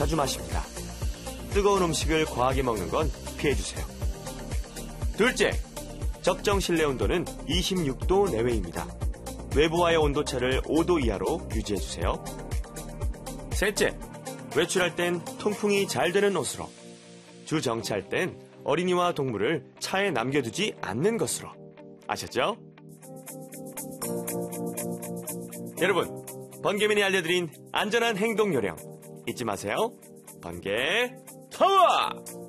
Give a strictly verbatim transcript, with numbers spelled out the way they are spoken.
자주 마십니다. 뜨거운 음식을 과하게 먹는 건 피해주세요. 둘째, 적정 실내 온도는 이십육 도 내외입니다. 외부와의 온도차를 오 도 이하로 유지해주세요. 셋째, 외출할 땐 통풍이 잘 되는 옷으로. 주 정차할 땐 어린이와 동물을 차에 남겨두지 않는 것으로. 아셨죠? 여러분, 번개맨이 알려드린 안전한 행동 요령 잊지 마세요. 번개 타워!